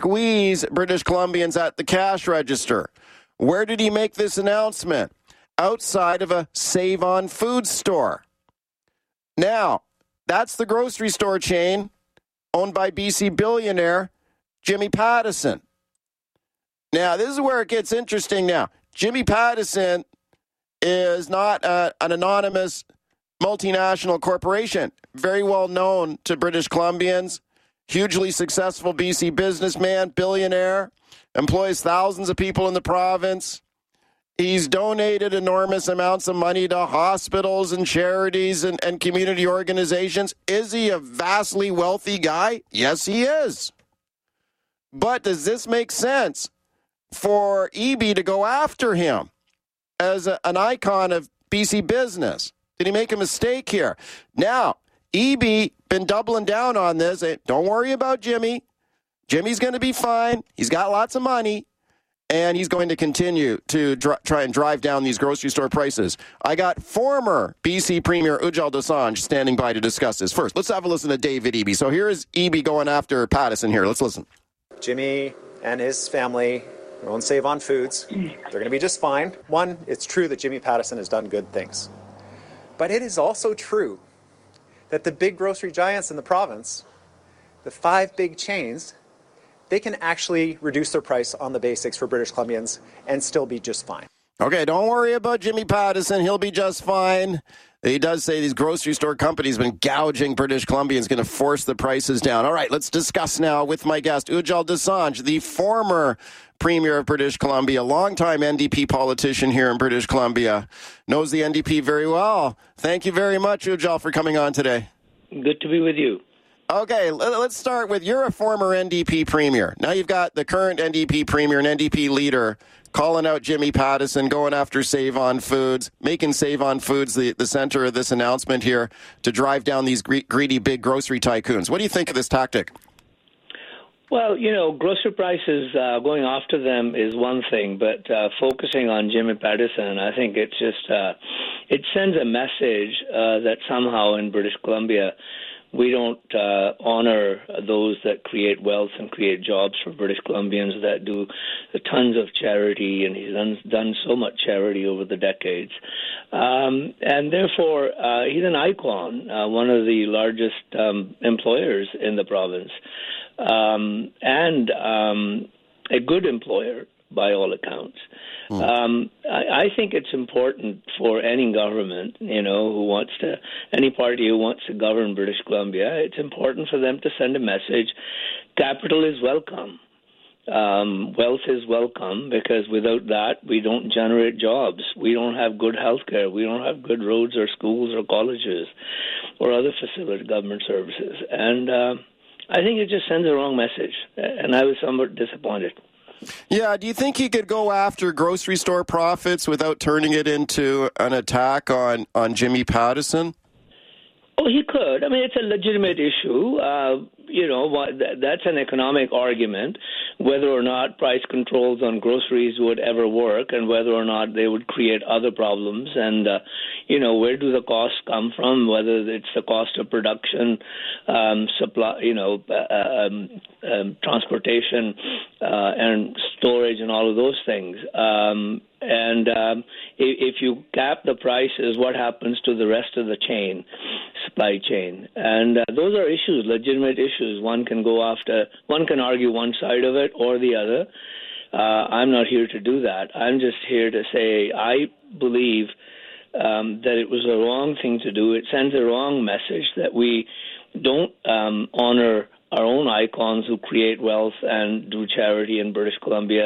squeeze British Columbians at the cash register. Where did he make this announcement? Outside of a Save-On-Foods store. Now, that's the grocery store chain owned by BC billionaire Jimmy Pattison. Now, this is where it gets interesting now. Jimmy Pattison is not an anonymous multinational corporation. Very well known to British Columbians. Hugely successful BC businessman, billionaire, employs thousands of people in the province. He's donated enormous amounts of money to hospitals and charities and community organizations. Is he a vastly wealthy guy? Yes, he is. But does this make sense for Eby to go after him as an icon of BC business? Did he make a mistake here? Now, Eby been doubling down on this. Don't worry about Jimmy. Jimmy's going to be fine. He's got lots of money. And he's going to continue to try and drive down these grocery store prices. I got former BC Premier Ujjal Dosanjh standing by to discuss this. First, let's have a listen to David Eby. So here is Eby going after Pattison here. Let's listen. Jimmy and his family own Save-On-Foods. They're going to be just fine. One, it's true that Jimmy Pattison has done good things. But it is also true that the big grocery giants in the province, the 5 big chains, they can actually reduce their price on the basics for British Columbians and still be just fine. Okay, don't worry about Jimmy Pattison. He'll be just fine. He does say these grocery store companies have been gouging British Columbians, going to force the prices down. All right, let's discuss now with my guest, Ujjal Dosanjh, the former Premier of British Columbia, longtime NDP politician here in British Columbia, knows the NDP very well. Thank you very much, Ujjal, for coming on today. Good to be with you. Okay, let's start with, you're a former NDP premier. Now you've got the current NDP premier, an NDP leader, calling out Jimmy Pattison, going after Save-On-Foods, making Save-On-Foods the center of this announcement here to drive down these greedy big grocery tycoons. What do you think of this tactic? Well, grocery prices, going after them is one thing, but focusing on Jimmy Pattison, I think it's just, it sends a message that somehow in British Columbia, we don't honor those that create wealth and create jobs for British Columbians, that do tons of charity, and he's done so much charity over the decades. And therefore, he's an icon, one of the largest employers in the province, and a good employer by all accounts. I think it's important for any government, any party who wants to govern British Columbia, it's important for them to send a message. Capital is welcome. Wealth is welcome, because without that, we don't generate jobs. We don't have good health care. We don't have good roads or schools or colleges or other facility government services. And I think it just sends the wrong message. And I was somewhat disappointed. Yeah, do you think he could go after grocery store profits without turning it into an attack on Jimmy Pattison? Oh, he could. I mean, it's a legitimate issue. That's an economic argument, whether or not price controls on groceries would ever work and whether or not they would create other problems. And, where do the costs come from, whether it's the cost of production, supply, transportation and storage and all of those things. If you cap the prices, what happens to the rest of the supply chain? And those are issues, legitimate issues. One can argue one side of it or the other. I'm not here to do that. I'm just here to say I believe that it was the wrong thing to do. It sends a wrong message that we don't honor our own icons who create wealth and do charity in British Columbia.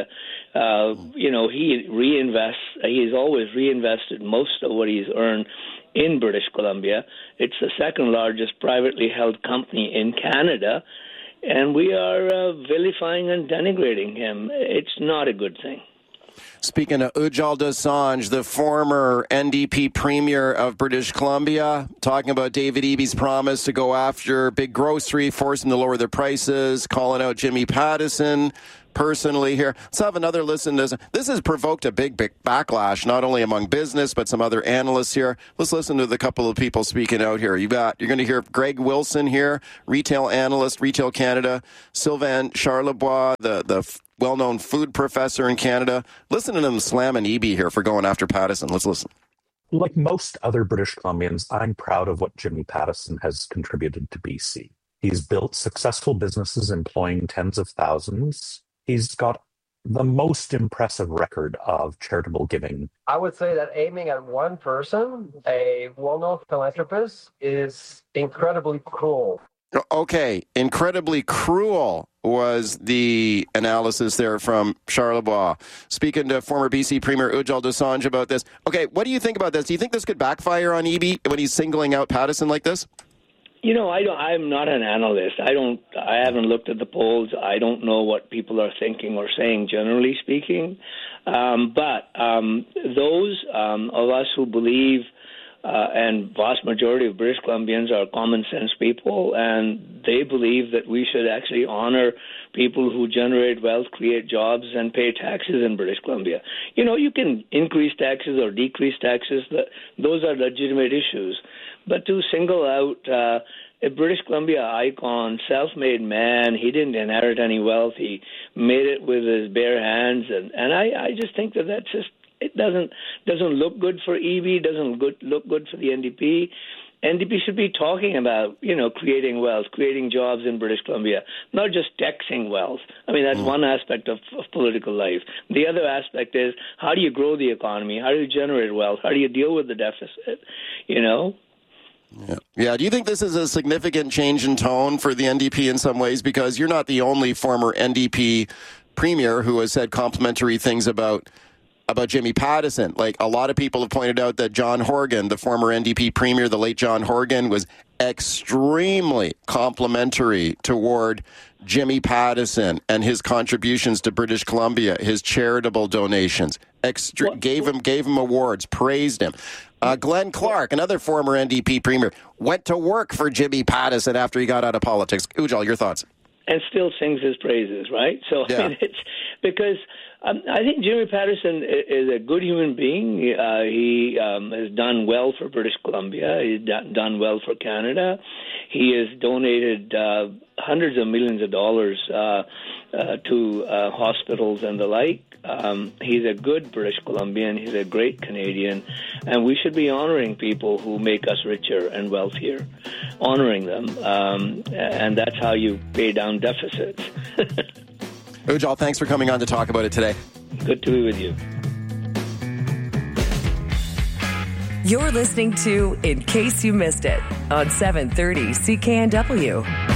He's always reinvested most of what he's earned in British Columbia. It's the second largest privately held company in Canada, and we are vilifying and denigrating him. It's not a good thing. Speaking of Ujjal Dosanjh, the former NDP Premier of British Columbia, talking about David Eby's promise to go after big grocery, force them to lower their prices, calling out Jimmy Pattison, personally here. Let's have another listen to this. This has provoked a big backlash, not only among business, but some other analysts here. Let's listen to the couple of people speaking out here. You're going to hear Greg Wilson here, retail analyst, Retail Canada, Sylvain Charlebois, the well-known food professor in Canada. Listen to them slamming EB here for going after Pattison. Let's listen. Like most other British Columbians, I'm proud of what Jimmy Pattison has contributed to BC. He's built successful businesses employing tens of thousands. He's got the most impressive record of charitable giving. I would say that aiming at one person, a well-known philanthropist, is incredibly cruel. Okay, incredibly cruel was the analysis there from Charlebois. Speaking to former BC Premier Ujjal Dosanjh about this. Okay, what do you think about this? Do you think this could backfire on Eby when he's singling out Pattison like this? You know, I'm not an analyst. I haven't looked at the polls. I don't know what people are thinking or saying, generally speaking. But those of us who believe, and vast majority of British Columbians are common sense people, and they believe that we should actually honor people who generate wealth, create jobs, and pay taxes in British Columbia. You know, you can increase taxes or decrease taxes. Those are legitimate issues. But to single out a British Columbia icon, self-made man, he didn't inherit any wealth. He made it with his bare hands, and I just think that's just, it doesn't look good for EB, doesn't look good for the NDP. NDP should be talking about, you know, creating wealth, creating jobs in British Columbia, not just taxing wealth. I mean, that's one aspect of political life. The other aspect is, how do you grow the economy? How do you generate wealth? How do you deal with the deficit? You know? Yeah. Do you think this is a significant change in tone for the NDP in some ways? Because you're not the only former NDP premier who has said complimentary things about Jimmy Pattison. Like, a lot of people have pointed out that John Horgan, the former NDP premier, the late John Horgan, was extremely complimentary toward Jimmy Pattison and his contributions to British Columbia, his charitable donations, gave him awards, praised him. Glenn Clark, another former NDP premier, went to work for Jimmy Pattison after he got out of politics. Ujjal, your thoughts? And still sings his praises, right? So yeah. I mean, it's because I think Jimmy Pattison is a good human being. He has done well for British Columbia. He's done well for Canada. He has donated hundreds of millions of dollars to hospitals and the like. He's a good British Columbian. He's a great Canadian. And we should be honoring people who make us richer and wealthier, honoring them. And that's how you pay down deficits. Ujjal, thanks for coming on to talk about it today. Good to be with you. You're listening to In Case You Missed It on 730 CKNW.